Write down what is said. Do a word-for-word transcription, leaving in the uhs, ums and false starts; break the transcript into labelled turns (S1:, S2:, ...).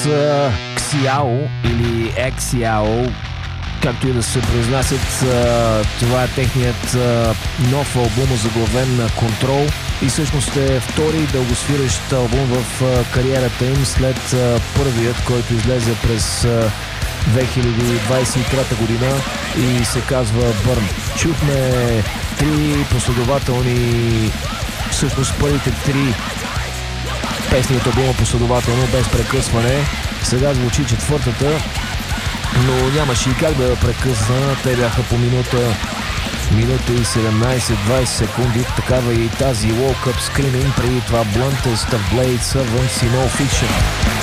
S1: Xiao или Xiao, както и да се произнасят. Това е техният нов албум, заглавен на Control, и всъщност е втори дългосвирещ албум в кариерата им след първият, който излезе през две хиляди двадесет и трета година и се казва Burn. Чухме три последователни, всъщност първите три песни от албума последователно, без прекъсване. Сега звучи четвъртата, но нямаше и как да я прекъсна. Те бяха по минута, минута и седемнадесет-двадесет секунди. Такава и тази Woke Up Screaming, преди това Bluntest of Blades, Servants и No Fiction.